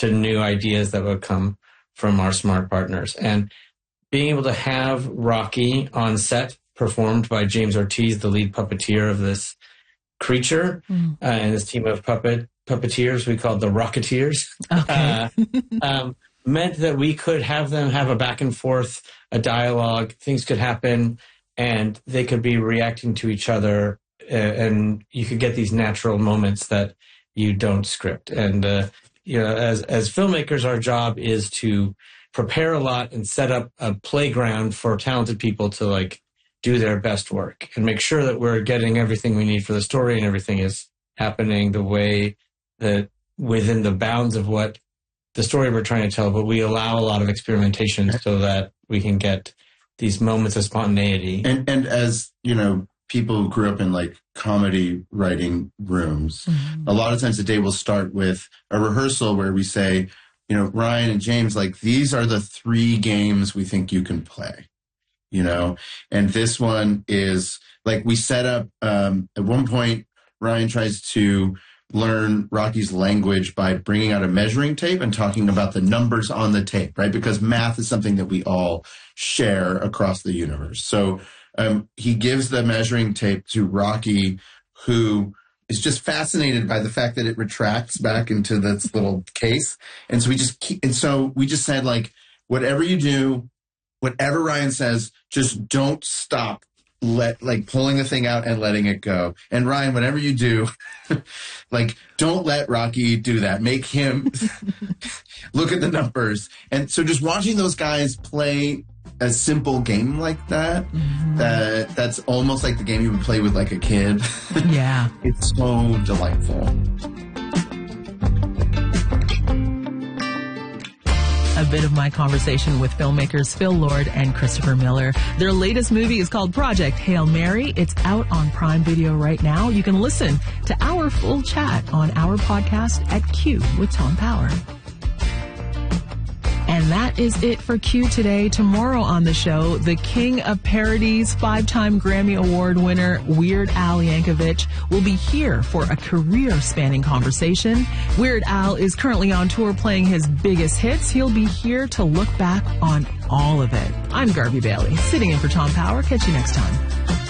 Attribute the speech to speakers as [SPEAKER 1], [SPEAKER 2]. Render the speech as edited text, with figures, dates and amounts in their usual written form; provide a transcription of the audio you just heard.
[SPEAKER 1] to new ideas that would come from our smart partners. And being able to have Rocky on set, performed by James Ortiz, the lead puppeteer of this creature, and this team of puppeteers we called the Rocketeers, meant that we could have them have a back and forth, a dialogue, things could happen, and they could be reacting to each other, and you could get these natural moments that you don't script. And as filmmakers, our job is to prepare a lot and set up a playground for talented people to do their best work and make sure that we're getting everything we need for the story and everything is happening the way that within the bounds of what the story we're trying to tell, but we allow a lot of experimentation so that we can get these moments of spontaneity.
[SPEAKER 2] And as, people who grew up in comedy writing rooms, a lot of times the day will start with a rehearsal where we say, Ryan and James, these are the 3 games we think you can play, and this one is we set up, at one point, Ryan tries to learn Rocky's language by bringing out a measuring tape and talking about the numbers on the tape, right? Because math is something that we all share across the universe. So he gives the measuring tape to Rocky, who is just fascinated by the fact that it retracts back into this little case. And so we just said, whatever you do, whatever Ryan says, just don't stop pulling the thing out and letting it go. And Ryan, whatever you do, don't let Rocky do that. Make him look at the numbers. And so just watching those guys play a simple game like that, that's almost like the game you would play with a kid.
[SPEAKER 3] Yeah.
[SPEAKER 2] It's so delightful.
[SPEAKER 3] A bit of my conversation with filmmakers Phil Lord and Christopher Miller. Their latest movie is called Project Hail Mary. It's out on Prime Video right now. You can listen to our full chat on our podcast at Q with Tom Power. And that is it for Q today. Tomorrow on the show, the king of parodies, 5-time Grammy Award winner Weird Al Yankovic will be here for a career-spanning conversation. Weird Al is currently on tour playing his biggest hits. He'll be here to look back on all of it. I'm Garvey Bailey, sitting in for Tom Power. Catch you next time.